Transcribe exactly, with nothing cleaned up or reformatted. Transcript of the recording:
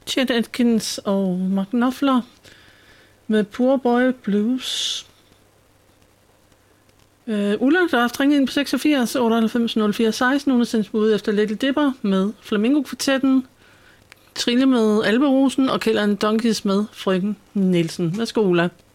Chet Atkins og Mark Knopfler med Poor Boy Blues. Uh, Ulla, der har haft ringet ind på seksogfirs otteoghalvfems nul fire seksten, hun har sendt bud efter Little Dipper med Flamingo-kvartetten, Trille med Alberosen og Kjeld and the Donkeys med Frøken Nielsen. Værsgo, Ulla.